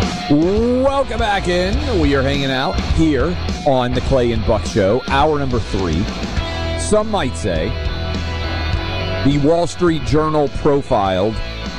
Welcome back in. We are hanging out here on the Clay and Buck Show, hour number 3. Some might say the Wall Street Journal profiled